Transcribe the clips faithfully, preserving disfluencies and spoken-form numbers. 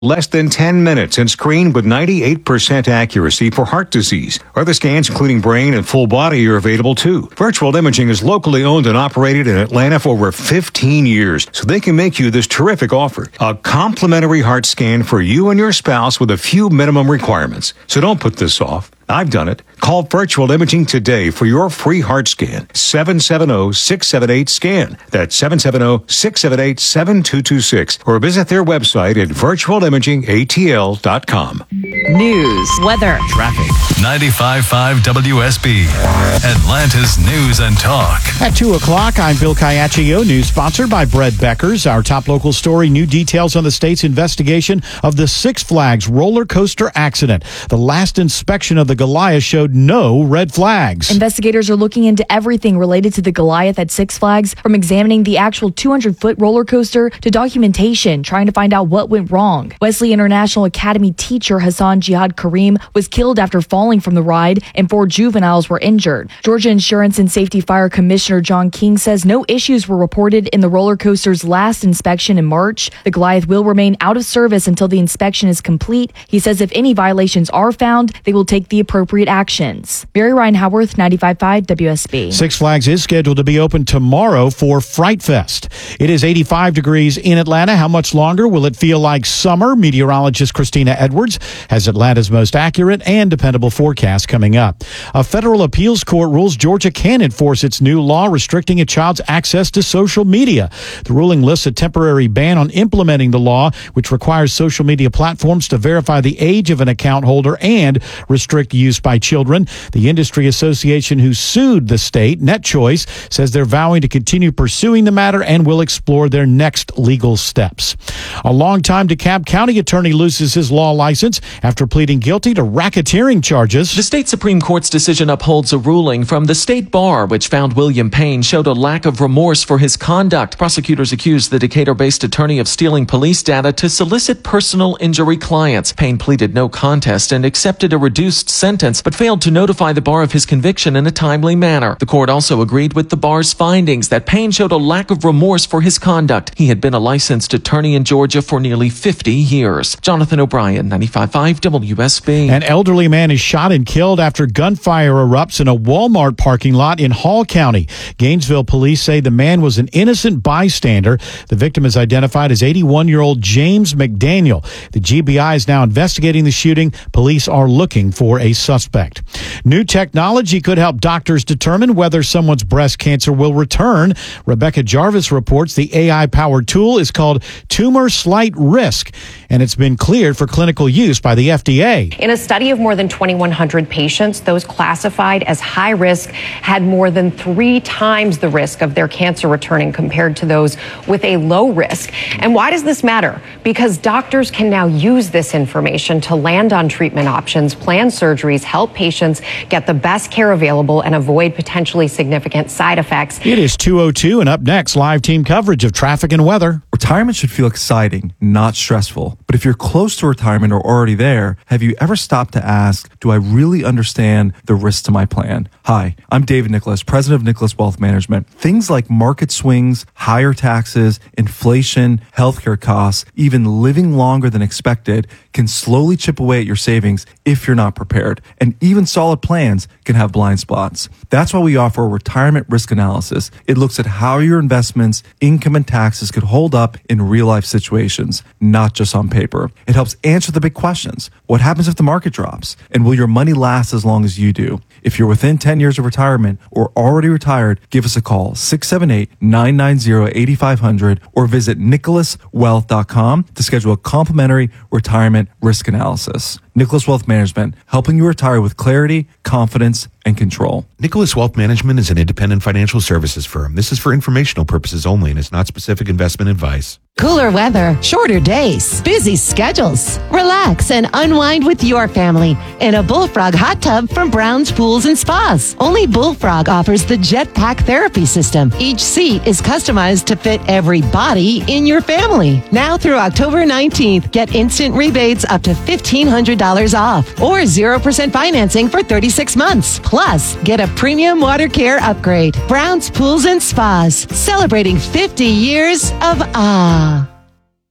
less than ten minutes and screened with ninety-eight percent accuracy for heart disease. Other scans, including brain and full body, are available too. Virtual Imaging is locally owned and operated in Atlanta for over fifteen years, so they can make you this terrific offer. A complimentary heart scan for you and your spouse with a few minimum requirements. So don't put this off. I've done it. Call Virtual Imaging today for your free heart scan. seven seven zero, six seven eight, SCAN. That's seven seven zero, six seven eight, seven two two six. Or visit their website at virtual imaging a t l dot com. News, weather, traffic. ninety-five point five W S B, Atlanta's News and Talk. At two o'clock, I'm Bill Caiaccio, news sponsored by Brett Beckers. Our top local story, new details on the state's investigation of the Six Flags roller coaster accident. The last inspection of the Goliath showed no red flags. Investigators are looking into everything related to the Goliath at Six Flags, from examining the actual two hundred foot roller coaster to documentation, trying to find out what went wrong. Wesley International Academy teacher Hassan Jihad Kareem was killed after falling from the ride, and four juveniles were injured. Georgia Insurance and Safety Fire Commissioner John King says no issues were reported in the roller coaster's last inspection in March. The Goliath will remain out of service until the inspection is complete. He says if any violations are found, they will take the appropriate actions. Mary Ryan Howarth, ninety-five point five W S B. Six Flags is scheduled to be open tomorrow for Fright Fest. It is eighty-five degrees in Atlanta. How much longer will it feel like summer? Meteorologist Christina Edwards has Atlanta's most accurate and dependable forecast coming up. A federal appeals court rules Georgia can enforce its new law restricting a child's access to social media. The ruling lists a temporary ban on implementing the law, which requires social media platforms to verify the age of an account holder and restrict use by children. The industry association who sued the state, NetChoice, says they're vowing to continue pursuing the matter and will explore their next legal steps. A longtime DeKalb County attorney loses his law license after pleading guilty to racketeering charges. The state Supreme Court's decision upholds a ruling from the state bar, which found William Payne showed a lack of remorse for his conduct. Prosecutors accused the Decatur-based attorney of stealing police data to solicit personal injury clients. Payne pleaded no contest and accepted a reduced sentence, but failed to notify the bar of his conviction in a timely manner. The court also agreed with the bar's findings that Payne showed a lack of remorse for his conduct. He had been a licensed attorney in Georgia for nearly fifty years. Jonathan O'Brien, ninety-five point five W S B. An elderly man is shot and killed after gunfire erupts in a Walmart parking lot in Hall County. Gainesville police say the man was an innocent bystander. The victim is identified as eighty-one-year-old James McDaniel. The G B I is now investigating the shooting. Police are looking for a suspect. New technology could help doctors determine whether someone's breast cancer will return. Rebecca Jarvis reports the A I-powered tool is called Tumor Slight Risk, and it's been cleared for clinical use by the F D A. In a study of more than twenty-one hundred patients, those classified as high risk had more than three times the risk of their cancer returning compared to those with a low risk. And why does this matter? Because doctors can now use this information to land on treatment options, plan surgeries, help patients get the best care available, and avoid potentially significant side effects. It is two oh two, and up next, live team coverage of traffic and weather. Retirement should feel exciting, not stressful. But if you're close to retirement or already there, have you ever stopped to ask, do I really understand the risks to my plan? Hi, I'm David Nicholas, president of Nicholas Wealth Management. Things like market swings, higher taxes, inflation, healthcare costs, even living longer than expected can slowly chip away at your savings if you're not prepared. And even solid plans can have blind spots. That's why we offer a retirement risk analysis. It looks at how your investments, income, and taxes could hold up in real life situations, not just on paper. It helps answer the big questions. What happens if the market drops? And will your money last as long as you do? If you're within ten years of retirement or already retired, give us a call, six seven eight, nine nine zero, eight five zero zero, or visit nicholas wealth dot com to schedule a complimentary retirement risk analysis. Nicholas Wealth Management, helping you retire with clarity, confidence, and control. Nicholas Wealth Management is an independent financial services firm. This is for informational purposes only and is not specific investment advice. Cooler weather, shorter days, busy schedules. Relax and unwind with your family in a Bullfrog hot tub from Brown's Pools and Spas. Only Bullfrog offers the Jetpack therapy system. Each seat is customized to fit every body in your family. Now through October nineteenth, get instant rebates up to fifteen hundred dollars off or zero percent financing for thirty-six months. Plus, get a premium water care upgrade. Brown's Pools and Spas, celebrating fifty years of ah.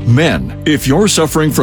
Men, if you're suffering from